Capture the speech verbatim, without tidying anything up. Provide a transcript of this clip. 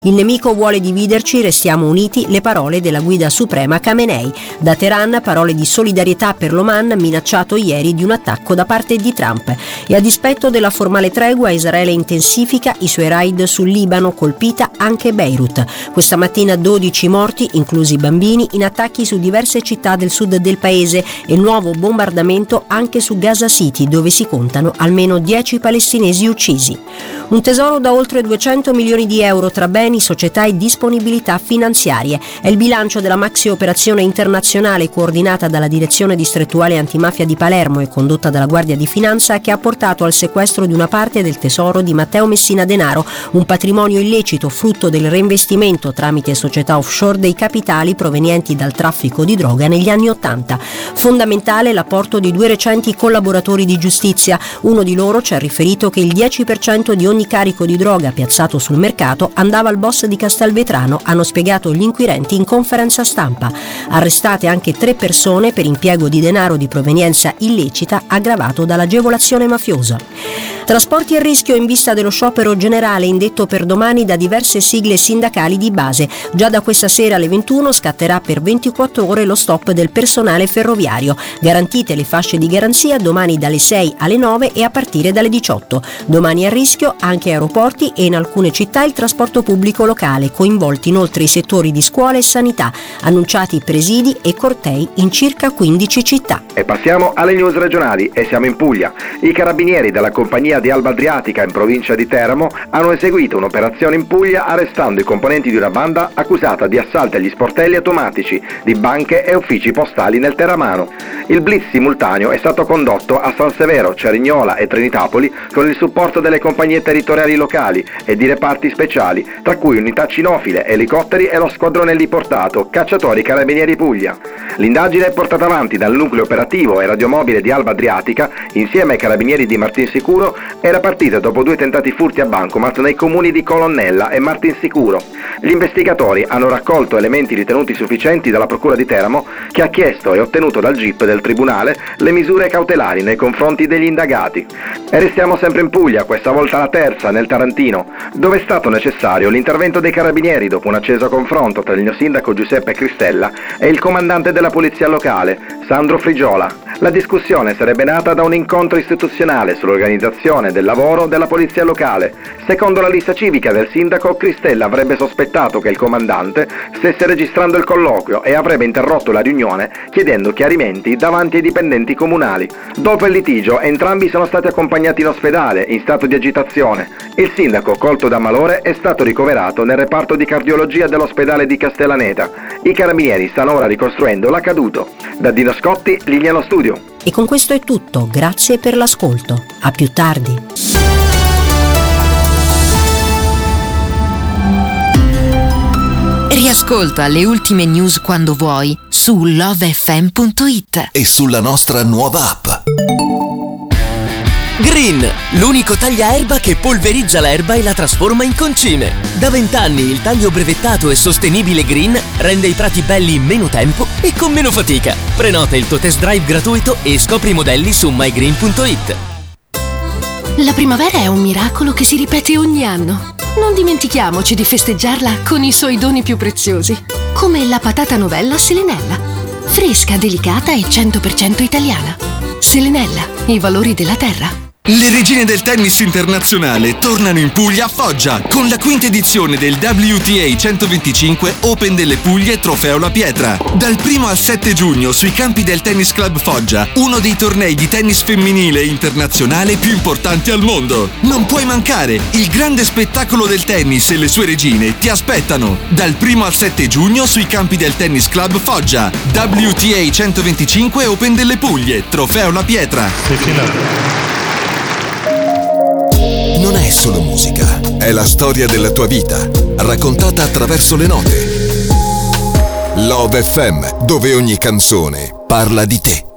Il nemico vuole dividerci, restiamo uniti, le parole della guida suprema Khamenei. Da Teheran parole di solidarietà per l'Oman, minacciato ieri di un attacco da parte di Trump. E a dispetto della formale tregua, Israele intensifica i suoi raid sul Libano, colpita anche Beirut. Questa mattina dodici morti, inclusi bambini, in attacchi su diverse città del sud del paese e nuovo bombardamento anche su Gaza City, dove si contano almeno dieci palestinesi uccisi. Un tesoro da oltre duecento milioni di euro tra beni, società e disponibilità finanziarie. È il bilancio della maxi operazione internazionale coordinata dalla Direzione Distrettuale Antimafia di Palermo e condotta dalla Guardia di Finanza, che ha portato al sequestro di una parte del tesoro di Matteo Messina Denaro, un patrimonio illecito frutto del reinvestimento tramite società offshore dei capitali provenienti dal traffico di droga negli anni Ottanta. Fondamentale l'apporto di due recenti collaboratori di giustizia. Uno di loro ci ha riferito che il dieci per cento di ogni carico di droga piazzato sul mercato andava al boss di Castelvetrano, hanno spiegato gli inquirenti in conferenza stampa. Arrestate anche tre persone per impiego di denaro di provenienza illecita aggravato dall'agevolazione mafiosa. Trasporti a rischio in vista dello sciopero generale indetto per domani da diverse sigle sindacali di base. Già da questa sera alle ventuno scatterà per ventiquattro ore lo stop del personale ferroviario. Garantite le fasce di garanzia domani dalle sei alle nove e a partire dalle diciotto. Domani a rischio anche aeroporti e in alcune città il trasporto pubblico locale, coinvolti inoltre i settori di scuola e sanità. Annunciati presidi e cortei in circa quindici città. E passiamo alle news regionali e siamo in Puglia. I carabinieri della compagnia di Alba Adriatica in provincia di Teramo hanno eseguito un'operazione in Puglia arrestando i componenti di una banda accusata di assalti agli sportelli automatici di banche e uffici postali nel teramano. Il blitz simultaneo è stato condotto a San Severo, Cerignola e Trinitapoli con il supporto delle compagnie territoriali locali e di reparti speciali, tra cui unità cinofile, elicotteri e lo squadrone eliportato Cacciatori Carabinieri Puglia. L'indagine è portata avanti dal nucleo operativo e radiomobile di Alba Adriatica insieme ai carabinieri di Martinsicuro. Era partita dopo due tentati furti a bancomat nei comuni di Colonnella e Martinsicuro. Gli investigatori hanno raccolto elementi ritenuti sufficienti dalla Procura di Teramo, che ha chiesto e ottenuto dal G I P del Tribunale le misure cautelari nei confronti degli indagati. E restiamo sempre in Puglia, questa volta la terza, nel Tarantino, dove è stato necessario l'intervento dei carabinieri dopo un acceso confronto tra il neosindaco Giuseppe Cristella e il comandante della polizia locale, Sandro Frigiola. La discussione sarebbe nata da un incontro istituzionale sull'organizzazione del lavoro della polizia locale. Secondo la lista civica del sindaco, Cristella avrebbe sospettato che il comandante stesse registrando il colloquio e avrebbe interrotto la riunione chiedendo chiarimenti davanti ai dipendenti comunali. Dopo il litigio, entrambi sono stati accompagnati in ospedale in stato di agitazione. Il sindaco, colto da malore, è stato ricoverato nel reparto di cardiologia dell'ospedale di Castellaneta. I carabinieri stanno ora ricostruendo l'accaduto. Da Dino Scotti, linea allo studio. E con questo è tutto, grazie per l'ascolto. A più tardi. Riascolta le ultime news quando vuoi su love f m punto it e sulla nostra nuova app. Green, l'unico tagliaerba che polverizza l'erba e la trasforma in concime. Da vent'anni il taglio brevettato e sostenibile Green rende i prati belli in meno tempo e con meno fatica. Prenota il tuo test drive gratuito e scopri i modelli su my green punto it. La primavera è un miracolo che si ripete ogni anno. Non dimentichiamoci di festeggiarla con i suoi doni più preziosi, come la patata novella Selenella. Fresca, delicata e cento per cento italiana. Selenella, i valori della terra. Le regine del tennis internazionale tornano in Puglia a Foggia con la quinta edizione del W T A centoventicinque Open delle Puglie Trofeo La Pietra. Dal primo al sette giugno sui campi del Tennis Club Foggia, uno dei tornei di tennis femminile internazionale più importanti al mondo. Non puoi mancare, il grande spettacolo del tennis e le sue regine ti aspettano. Dal primo al sette giugno sui campi del Tennis Club Foggia. W T A centoventicinque Open delle Puglie Trofeo La Pietra. Non è solo musica, è la storia della tua vita, raccontata attraverso le note. Love F M, dove ogni canzone parla di te.